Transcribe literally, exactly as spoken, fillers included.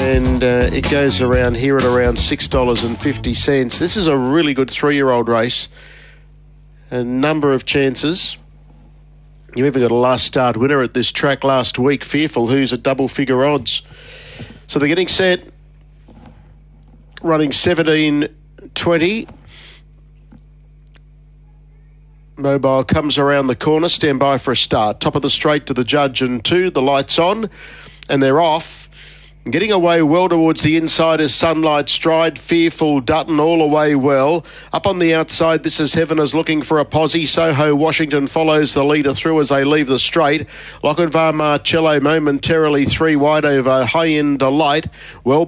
and uh, it goes around here at around six dollars fifty. This is a really good three-year-old race. A number of chances. You even got a last start winner at this track last week, Fearful, who's at double figure odds. So they're getting set, running seventeen twenty. Mobile comes around the corner, stand by for a start. Top of the straight to the judge and two, the lights on, and they're off. Getting away well towards the inside is Sunlight Stride, Fearful, Dutton, all away well. Up on the outside, This Is Heaven is looking for a posse. Soho Washington follows the leader through as they leave the straight. Lochinvar Marcello momentarily three wide over High End Delight. Well